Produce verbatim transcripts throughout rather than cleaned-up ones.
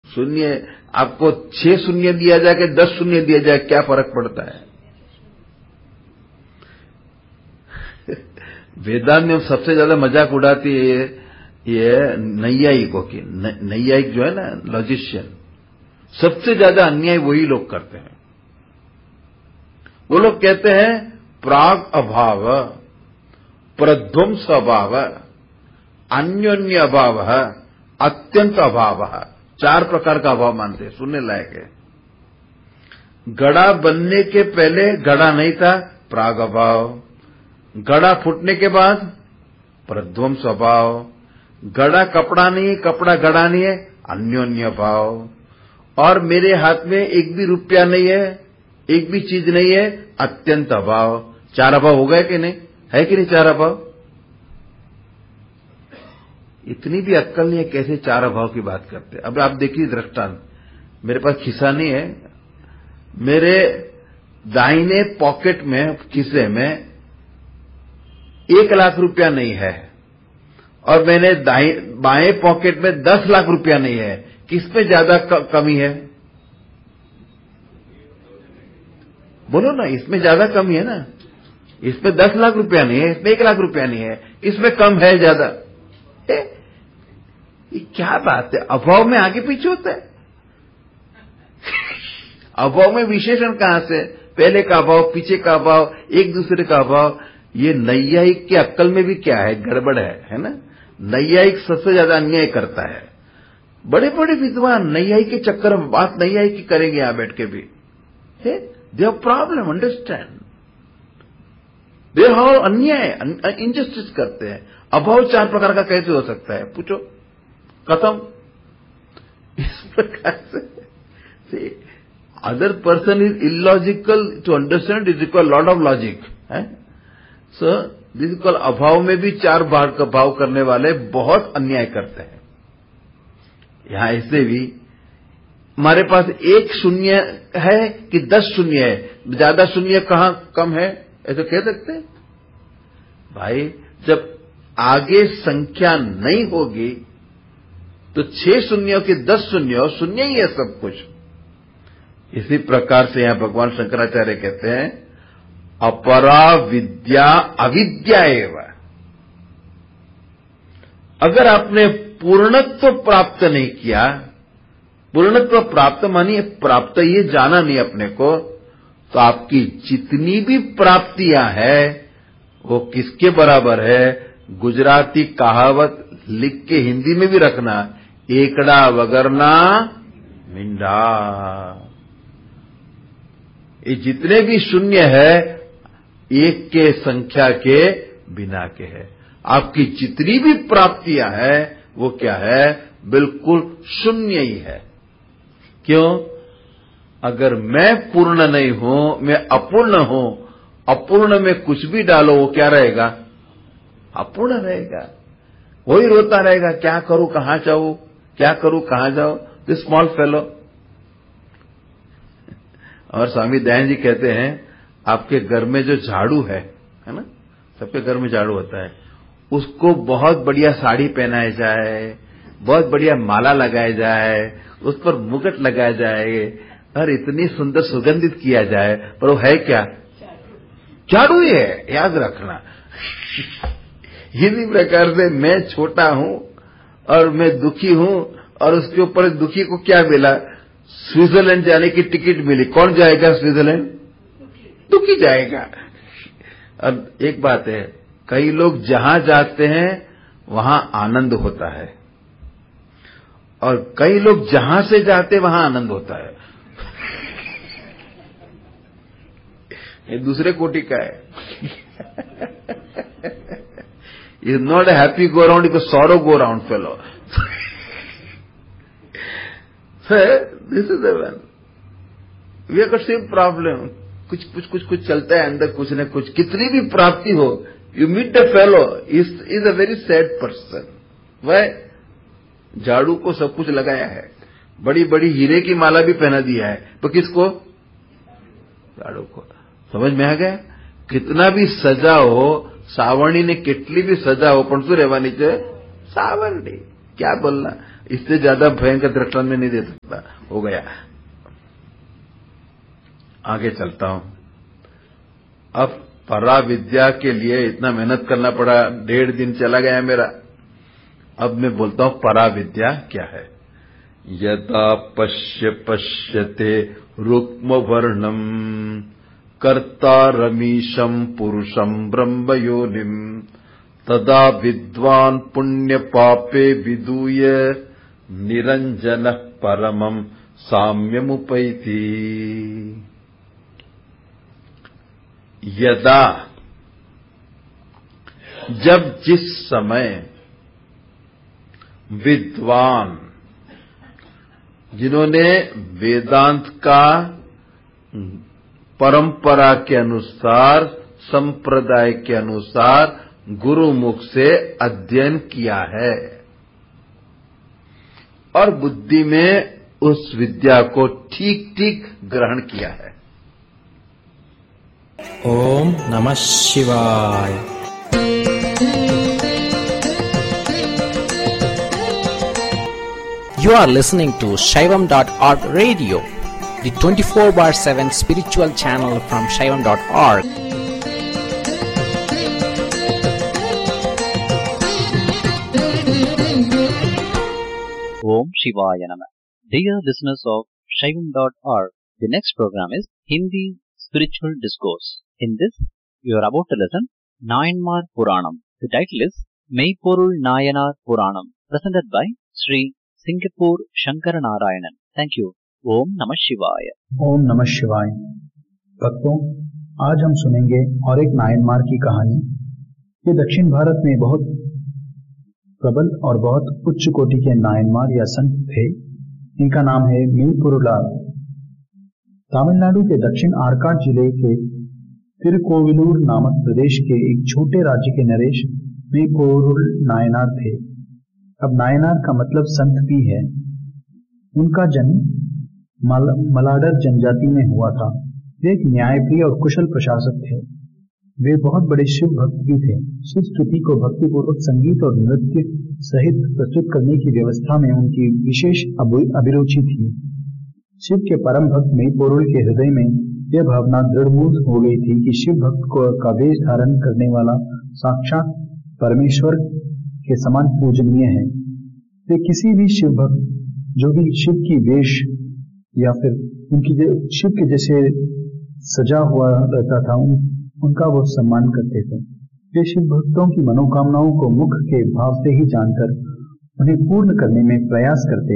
शून्य आपको छह शून्य दिया जाए कि दस शून्य दिया जाए, क्या फर्क पड़ता है? वेदांत में सबसे ज्यादा मजाक उड़ाती है ये नैयायिकों की। नैयायिक जो है ना, लॉजिशियन, सबसे ज्यादा अन्याय वही लोग करते हैं। वो लोग कहते हैं प्राग अभाव, प्रध्वंस अभाव, अन्योन्य अभाव, अत्यंत अभाव, चार प्रकार का अभाव मानते हैं। सुनने लायक है। घड़ा बनने के पहले घड़ा नहीं था, प्राग अभाव। घड़ा फूटने के बाद प्रध्वंस अभाव। घड़ा कपड़ा नहीं, कपड़ा घड़ा नहीं है, अन्योन्य भाव। और मेरे हाथ में एक भी रुपया नहीं है, एक भी चीज नहीं है, अत्यंत अभाव। चार अभाव हो गए कि नहीं? है कि नहीं चार अभाव? इतनी भी अक्कल नहीं है, कैसे चार अभाव की बात करते। अब आप देखिए दृष्टांत। मेरे पास खिस्सा नहीं है, मेरे दाहिने पॉकेट में, खिस्से में एक लाख रुपया नहीं है, और मैंने बाएं पॉकेट में दस लाख रुपया नहीं है। किसमें ज्यादा कमी है? बोलो ना, इसमें ज्यादा कमी है ना। इसमें दस लाख रुपया नहीं है, इसमें एक लाख रुपया नहीं है, इसमें कम है ज्यादा। ये क्या बात है? अभाव में आगे पीछे होता है। अभाव में विशेषण कहां से? पहले का अभाव, पीछे का अभाव, एक दूसरे का अभाव। ये नैयायिक की अक्कल में भी क्या है? गड़बड़ है, है ना। नैयायिक सबसे ज्यादा अन्याय करता है। बड़े बड़े विद्वान नैयायिक के चक्कर में बात नैयायिक की करेंगे यहां बैठ के भी। They have problem, understand. They have अन्याय, इनजस्टिस करते हैं। अभाव चार प्रकार का कैसे हो सकता है? पूछो, खत्म। इस प्रकार से other person is illogical to understand, is equal lot of logic है। सो दिस इक्वल अभाव में भी चार भाग का भाव करने वाले बहुत अन्याय करते हैं। यहां ऐसे भी हमारे पास एक शून्य है कि दस शून्य है, ज्यादा शून्य कहां कम है, ऐसा कह सकते हैं? भाई जब आगे संख्या नहीं होगी तो छह शून्यों की दस शून्य, शून्य ही है सब कुछ। इसी प्रकार से यहां भगवान शंकराचार्य कहते हैं अपरा विद्या अविद्या एवं। अगर आपने पूर्णत्व प्राप्त नहीं किया, पूर्णत्व प्राप्त मानिए प्राप्त ये जाना नहीं अपने को, तो आपकी जितनी भी प्राप्तियां हैं वो किसके बराबर है? गुजराती कहावत लिख के हिंदी में भी रखना, एकड़ा वगरना मिंडा। ये जितने भी शून्य है एक के संख्या के बिना के है। आपकी जितनी भी प्राप्तियां हैं वो क्या है? बिल्कुल शून्य ही है। क्यों? अगर मैं पूर्ण नहीं हूं, मैं अपूर्ण हूं, अपूर्ण में कुछ भी डालो वो क्या रहेगा? अपूर्ण रहेगा। वही रोता रहेगा, क्या करूं कहां जाऊं, क्या करूं कहां जाऊं, दिस स्मॉल फेलो। और स्वामी दयानंद जी कहते हैं आपके घर में जो झाड़ू है, है ना, सबके घर में झाड़ू होता है, उसको बहुत बढ़िया साड़ी पहनाई जाए, बहुत बढ़िया माला लगाया जाए, उस पर मुकुट लगाया जाए और इतनी सुंदर सुगंधित किया जाए, पर वो है क्या? झाड़ू ही है, याद रखना। इसी प्रकार से मैं छोटा हूं और मैं दुखी हूं और उसके ऊपर दुखी को क्या मिला? स्विट्जरलैंड जाने की टिकट मिली। कौन जाएगा स्विट्जरलैंड? दुखी जाएगा। और एक बात है, कई लोग जहां जाते हैं वहां आनंद होता है और कई लोग जहां से जाते वहां आनंद होता है। ये दूसरे कोटि का है। Is not a happy go around, is sorrow go around fellow. This is the one we have got same problem. कुछ कुछ कुछ कुछ चलता है अंदर, कुछ न कुछ। कितनी भी प्राप्ति हो, you meet the fellow is is a very sad person. वह झाड़ू को सब कुछ लगाया है, बड़ी बड़ी हीरे की माला भी पहना दिया है, तो किसको? झाड़ू को। समझ में आ गया? कितना भी सजा हो, सावरणी ने कितनी भी सजा हो, पण શું રહેવાની છે? सावरणी। क्या बोलना? इससे ज्यादा भयंकर दृष्टांत में नहीं दे सकता। हो गया, आगे चलता हूं। अब परा विद्या के लिए इतना मेहनत करना पड़ा, डेढ़ दिन चला गया मेरा। अब मैं बोलता हूं परा विद्या क्या है। यदा पश्य पश्यते रुक्म वर्णम कर्तारमीशं पुरुषं ब्रह्म योनिम तदा विद्वान् पुण्य पापे विदूय निरंजनः परमं साम्यमुपैति। यदा, जब जिस समय विद्वान, जिन्होंने वेदांत का परंपरा के अनुसार, संप्रदाय के अनुसार गुरुमुख से अध्ययन किया है और बुद्धि में उस विद्या को ठीक ठीक ग्रहण किया है। ओम नमः शिवाय। You are listening to Shaivam dot org radio, the twenty-four bar seven spiritual channel from Shaivam dot org. Om Shivaya Namah. Dear listeners of Shaivam dot org, the next program is Hindi Spiritual Discourse. In this, you are about to listen Nayanmar Puranam. The title is Meipporul Nayanar Puranam, presented by Sri Singapore Shankara Narayanan. Thank you. Om Namah Shivaya. ओम नमः शिवाय। भक्तों, आज हम सुनेंगे और एक नायनमार की कहानी। ये दक्षिण भारत में बहुत प्रबल और बहुत उच्च कोटि के नायनमार या संत थे। इनका नाम है मेईपुरुलाल। तमिलनाडु के दक्षिण आर्काड जिले के तिरुकोविलूर नामक प्रदेश के एक छोटे राज्य के नरेश मेईपोरुल नायनार थे। अब नायनार का मतलब संत भी है। उनका जन्म मल, मलाडर जनजाति में हुआ था। वे एक न्यायप्रिय और कुशल प्रशासक थे। वे बहुत बड़े शिव भक्त भी थे। शिव स्तुति को भक्तिपूर्वक संगीत और नृत्य सहित प्रस्तुत करने की व्यवस्था में उनकी विशेष अभिरुचि थी। शिव के परम भक्त मेईपोरुल के हृदय में यह भावना दृढ़मूल हो गई थी कि शिव भक्त को का वेश धारण करने वाला साक्षात परमेश्वर के समान पूजनीय है। वे किसी भी शिव भक्त जो भी शिव की वेश या फिर उनकी शिव के जैसे सजा हुआ रहता था, उन, उनका वो सम्मान करते थे। वे शिव भक्तों की मनोकामनाओं को मुख के भाव से ही जानकर उन्हें पूर्ण करने में प्रयास करते।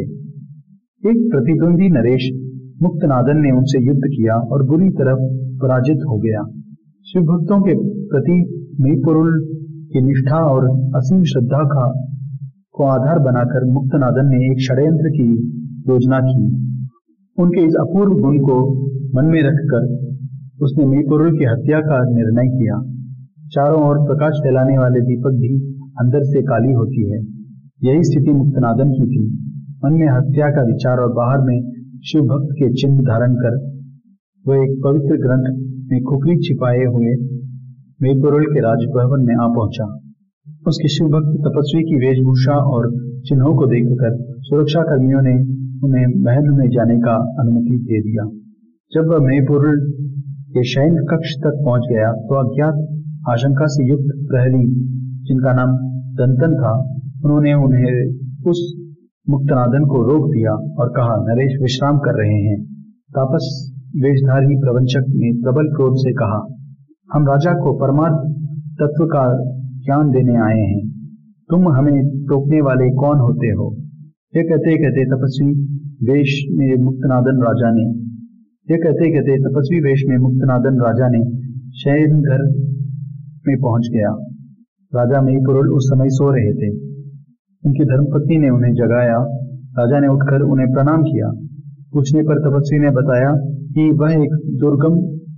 एक प्रतिद्वंदी नरेश मुक्तनादन ने उनसे युद्ध किया और बुरी तरह पराजित हो गया। शिव भक्तों के प्रति मेईपोरुल की निष्ठा और असीम श्रद्धा का को आधार बनाकर मुक्तनादन ने एक षड्यंत्र की योजना की। उनके इस अपूर्व गुण को मन में रखकर उसने मेईपोरुल की हत्या का निर्णय किया। चारों ओर प्रकाश फैलाने वाले दीपक भी अंदर से काली होती है। यही स्थिति मुक्तनादन की थी। मन में हत्या का विचार और बाहर में शिव भक्त के चिन्ह धारण कर वह एक पवित्र ग्रंथ में खुखरी छिपाए हुए मेईपोरुल के राजभवन में आ पहुंचा। उसके शिव भक्त तपस्वी की वेशभूषा और चिन्हों को देखकर सुरक्षा कर्मियों ने उन्हें महल में जाने का अनुमति दे दिया। जब वह मेईपोरुल के शयन कक्ष तक पहुंच गया तो अज्ञात आशंका से युक्त प्रहरी, जिनका नाम दंतन था, उन्होंने उन्हें उस मुक्तनादन को रोक दिया और कहा, नरेश विश्राम कर रहे हैं। तापस वेशधारी प्रवंचक ने प्रबल क्रोध से कहा, हम राजा को परमार्थ तत्व का ज्ञान देने आए हैं, तुम हमें टोकने वाले कौन होते हो? ये कहते कहते तपस्वी वेश में मुक्तनादन राजा ने ये कहते कहते तपस्वी वेश में मुक्तनादन राजा ने शयन घर में पहुंच गया। राजा मेईपोरुल उस समय सो रहे थे। उनकी धर्मपत्नी ने उन्हें जगाया। राजा ने उठकर उन्हें प्रणाम किया। पूछने पर तपस्वी ने बताया कि वह एक दुर्गम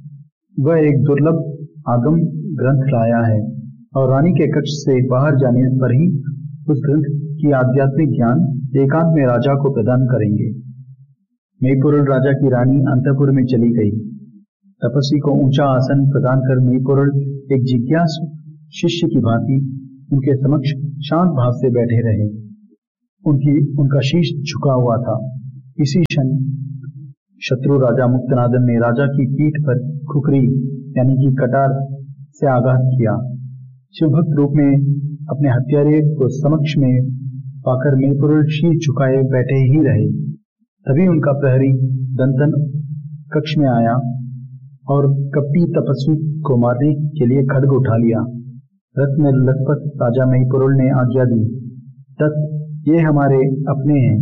वह एक दुर्लभ आगम ग्रंथ लाया है और रानी के कक्ष से बाहर जाने पर ही उस ग्रंथ की आध्यात्मिक ज्ञान एकांत में राजा को प्रदान करेंगे। मेईपोरुल राजा की रानी अंतःपुर में चली गई। तपस्वी को ऊंचा आसन प्रदान कर मेईपोरुल एक जिज्ञासु शिष्य की भांति उनके समक्ष शांत भाव से बैठे रहे। उनकी उनका शीश झुका हुआ था। इसी क्षण शत्रु राजा मुक्तनादन ने राजा की पीठ पर खुखरी यानी कि कटार से आघात किया। शिवभक्त रूप में अपने हत्यारे को समक्ष में पाकर मेपुरुल शीश झुकाए बैठे ही रहे। तभी उनका प्रहरी दंतन कक्ष में आया और कपटी तपस्वी को मारने के लिए खड्ग उठा लिया। रथ में लथपथ राजा महिपुरुल ने आज्ञा दी, तत् ये हमारे अपने हैं,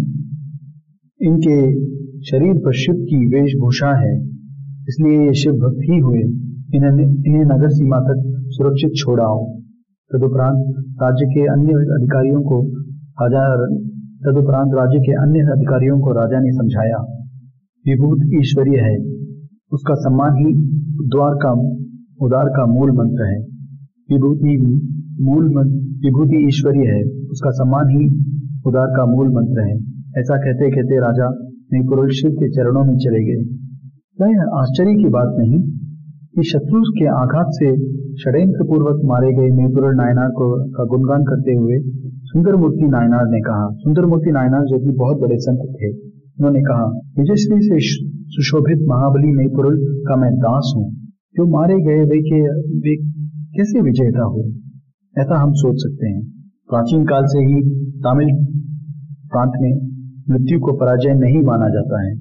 इनके शरीर पर शिव की वेशभूषा है, इसलिए ये शिव भक्त ही हुए। इन्हें इन्हें नगर सीमा तक सुरक्षित छोड़ाओ। तदुपरांत राज्य के अन्य अधिकारियों को राजा तदुपरांत राज्य के अन्य अधिकारियों को राजा ने समझाया, विभूत ईश्वरीय है, उसका सम्मान ही उद्धार का उदार का मूल मंत्र है। विभूति मूल विभूति ईश्वरीय है, उसका सम्मान ही उदार का मूल मंत्र है। ऐसा कहते कहते राजा महिपुरुल शिव के चरणों में चले गए। यह आश्चर्य की बात नहीं कि शत्रु के आघात से षड्यंत्र पूर्वक मारे गए महिपुरुल नायनार को का गुणगान करते हुए सुंदरमूर्ति नायनार ने कहा। सुंदरमूर्ति नायनार जो कि बहुत बड़े संत थे, उन्होंने कहा, विजयश्री से सुशोभित महाबली महिपुरुल का मैं दास हूँ। जो मारे गए वे के वे कैसे विजेता हुए, ऐसा हम सोच सकते हैं। प्राचीन काल से ही तमिल प्रांत में मृत्यु को पराजय नहीं माना जाता है।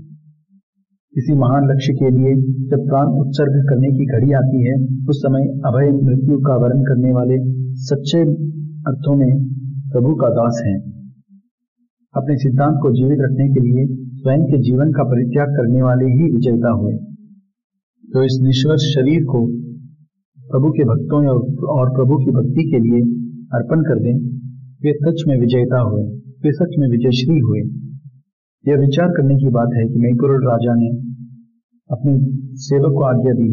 किसी महान लक्ष्य के लिए जब प्राण उत्सर्ग करने की घड़ी आती है, उस समय अभय मृत्यु का वर्ण करने वाले सच्चे अर्थों में प्रभु का दास है। अपने सिद्धांत को जीवित रखने के लिए स्वयं के जीवन का परित्याग करने वाले ही विजेता हुए। तो इस निश्वस शरीर को प्रभु के भक्तों और प्रभु की भक्ति के लिए अर्पण कर दें, वे सच में विजेता हुए, वे सच में विजयश्री हुए। यह विचार करने की बात है कि महिपुरुल राजा ने अपने सेवक को आज्ञा दी,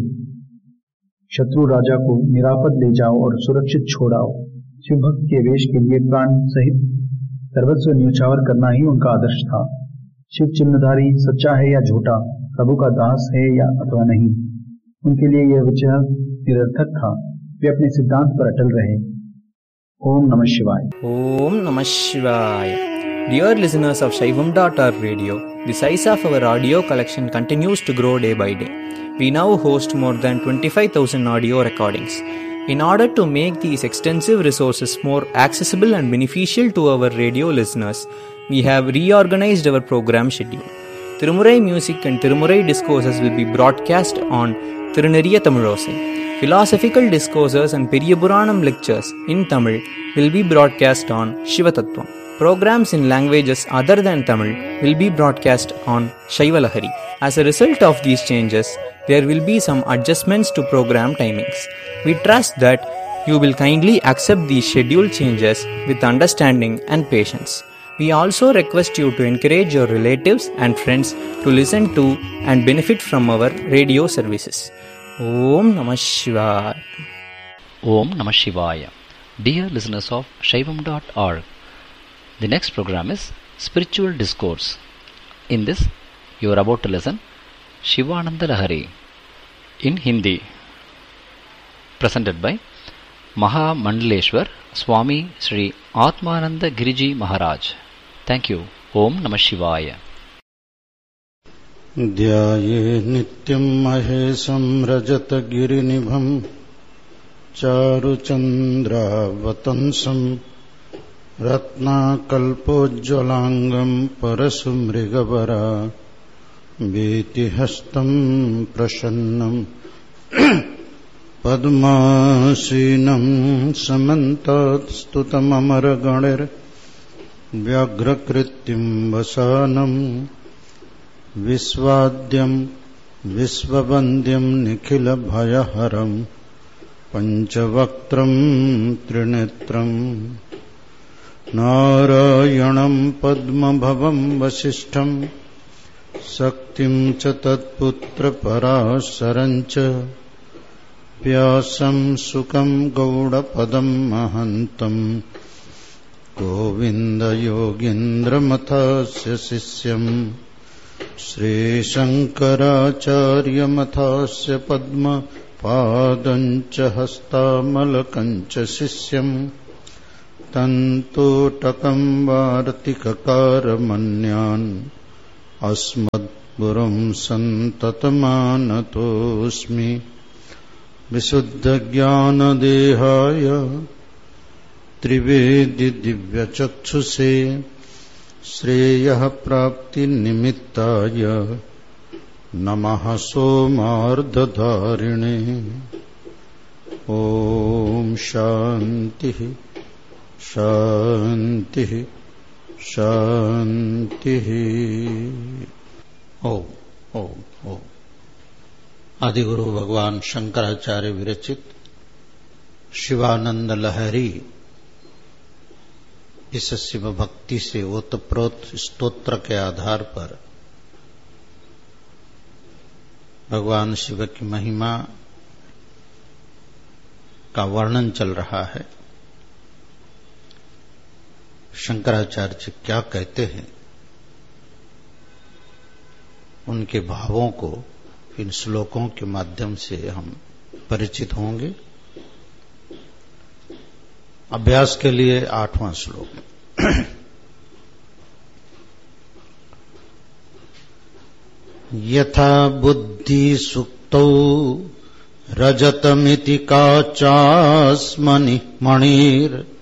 शत्रु राजा को निरापद ले जाओ और सुरक्षित छोड़ाओ। शिवभक्त के वेश के लिए प्राण सहित सर्वस्व न्योछावर करना ही उनका आदर्श था। शिव चिन्हधारी सच्चा है या झूठा, प्रभु का दास है या अथवा नहीं, उनके लिए यह विचार निरर्थक था। वे अपने सिद्धांत पर अटल रहे। ओम नमः शिवाय। Om Namah Shivaya. Dear listeners of Shaivam dot org radio, the size of our audio collection continues to grow day by day. We now host more than twenty-five thousand audio recordings. In order to make these extensive resources more accessible and beneficial to our radio listeners, we have reorganized our program schedule. Tirumurai music and Tirumurai discourses will be broadcast on Tiruneriya Tamilosai. Philosophical discourses and Periyapuranam lectures in Tamil will be broadcast on Shivatattvam. Programs in languages other than Tamil will be broadcast on Shaivalahari. As a result of these changes, there will be some adjustments to program timings. We trust that you will kindly accept these schedule changes with understanding and patience. We also request you to encourage your relatives and friends to listen to and benefit from our radio services. Om Namah Shivaya. Om Namah Shivaya. Dear listeners of Shaivam dot org, the next program is Spiritual Discourse. In this, you are about to listen Shivananda Lahari in Hindi, presented by Maha Mandaleshwar Swami Sri Atmananda Giriji Maharaj. Thank you. Om Namah Shivaya. ध्याये नित्यं महेशं रजतगिरिनिभं चारुचन्द्रावतंसं रत्नाकल्पोज्ज्वलांगं परशुमृगवरा वीतिहस्तं प्रसन्नं पद्मासीनं समन्तात् स्तुतममरगणैर्व्याघ्रकृत्यं वसानं विश्वाद्यं विश्ववन्द्यं निखिलभयहरं पञ्चवक्त्रं त्रिनेत्रं नारायणं पद्मभवं वसिष्ठं शक्तिं च तत्पुत्रपराशरं च व्यासं सुकं गौडपदं महन्तं गोविन्दयोगीन्द्रमथस्य शिष्यं श्रीशङ्कराचार्यमथास्य पद्मपादं च हस्तामलकं च शिष्यं तन्तोटकं वार्तिककारमन्यान् अस्मद्गुरुं सन्ततमानतोऽस्मि। विशुद्धज्ञानदेहाय त्रिवेदिदिव्यचक्षुषे श्रेयः प्राप्तिनिमित्ताय नमः सोमार्धधारिणे। ॐ शान्तिः शान्तिः शान्तिः। ओम ओम ओम। आदिगुरु भगवान शंकराचार्य विरचित शिवानंद लहरी इस शिव भक्ति से ओतप्रोत स्तोत्र के आधार पर भगवान शिव की महिमा का वर्णन चल रहा है। शंकराचार्य जी क्या कहते हैं, उनके भावों को इन श्लोकों के माध्यम से हम परिचित होंगे। अभ्यास के लिए आठवां श्लोक। यथा बुद्धि सुक्तौ रजतमिति काचास्मनि मणिर